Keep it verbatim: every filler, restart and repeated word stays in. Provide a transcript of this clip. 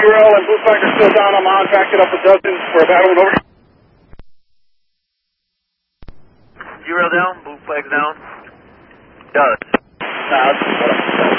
G-Rail and Blue Flag are still down. I'm on, backing up a dozen for a battle and over. G-Rail down, Blue Flag's down. Got it. Nah,